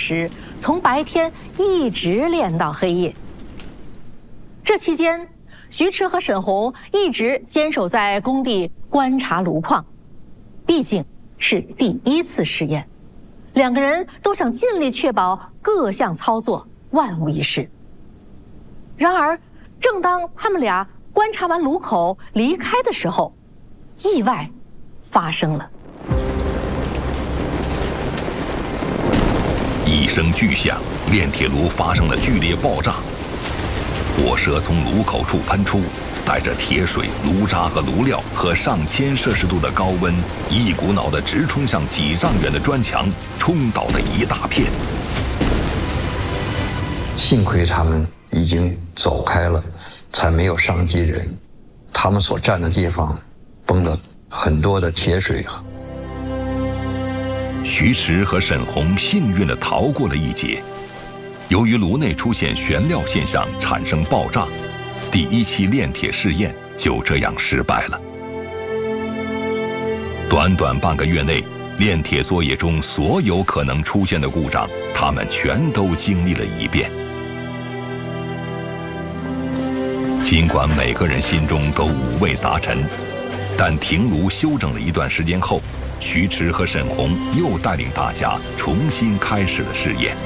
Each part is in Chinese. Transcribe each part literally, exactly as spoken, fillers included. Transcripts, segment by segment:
时，从白天一直练到黑夜。这期间，徐迟和沈红一直坚守在工地观察炉矿，毕竟是第一次试验，两个人都想尽力确保各项操作万无一失。然而，正当他们俩观察完炉口离开的时候，意外发生了。 一声巨响，炼铁炉发生了剧烈爆炸，火舌从炉口处喷出，带着铁水、炉渣和炉料和上千摄氏度的高温，一股脑地直冲向几丈远的砖墙，冲倒了一大片。 幸亏他们已经走开了，才没有伤及人。他们所站的地方崩了很多的铁水啊。 徐迟和沈红幸运地逃过了一劫。由于炉内出现悬料现象，产生爆炸，第一期炼铁试验就这样失败了。短短半个月内，炼铁作业中所有可能出现的故障，他们全都经历了一遍。尽管每个人心中都五味杂陈，但停炉休整了一段时间后，徐迟和沈红又带领大家重新开始了试验。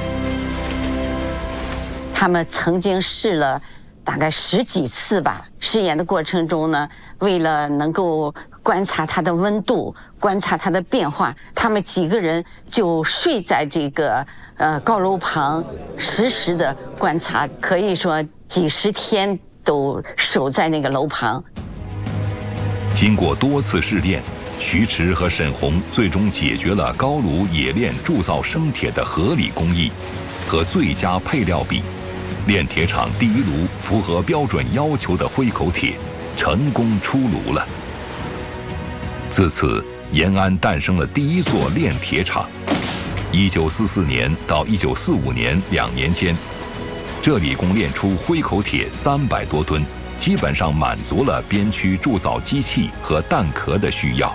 他们曾经试了大概十几次吧。试验的过程中呢，为了能够观察它的温度，观察它的变化，他们几个人就睡在这个呃高楼旁，实时的观察，可以说几十天都守在那个楼旁。 经过多次试炼，徐迟和沈红最终解决了高炉冶炼铸造生铁的合理工艺和最佳配料比。炼铁厂第一炉符合标准要求的灰口铁成功出炉了。自此，延安诞生了第一座炼铁厂。一九四四年到一九四五年两年间，这里共炼出灰口铁三百多吨，基本上满足了边区铸造机器和弹壳的需要。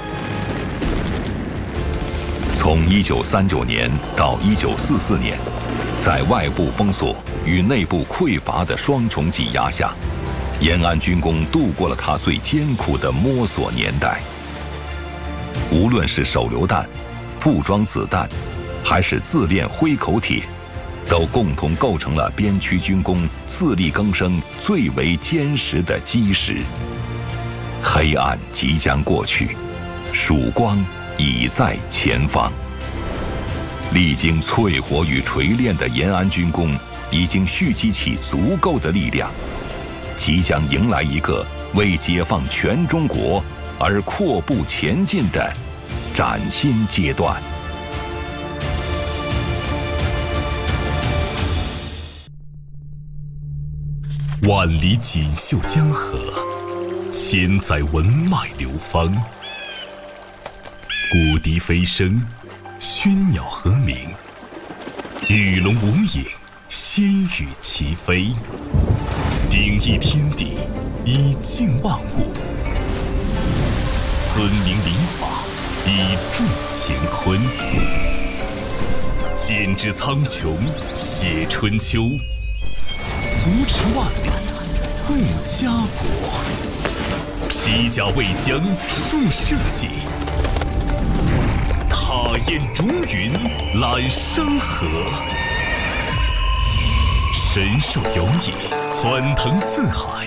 从一九三九年到一九四四年，在外部封锁与内部匮乏的双重挤压下，延安军工度过了它最艰苦的摸索年代。无论是手榴弹、复装子弹，还是自炼灰口铁，都共同构成了边区军工自力更生最为坚实的基石。黑暗即将过去，曙光已在前方。历经淬火与锤炼的延安军工已经蓄积起足够的力量，即将迎来一个为解放全中国而阔步前进的崭新阶段。 万里锦绣江河，千载文脉流芳。古笛飞声，喧鸟和鸣，鱼龙无影，仙羽齐飞。鼎益天地，以静万物；尊明礼法，以助乾坤。剪纸苍穹，写春秋；扶持万里，护家国。披甲为将，树社稷；踏烟逐云，揽山河。神兽游弋，欢腾四海；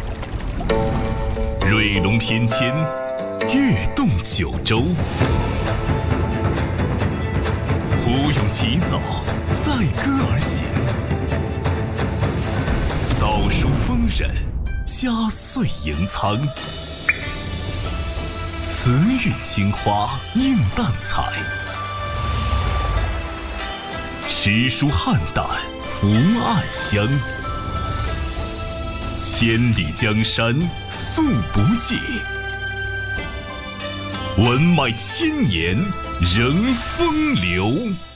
瑞龙翩跹，跃动九州。胡勇齐走，载歌而行；道书丰稔，家岁盈仓。慈韵青花映淡彩，诗书汉胆福暗香。千里江山素不尽，文脉千年仍风流。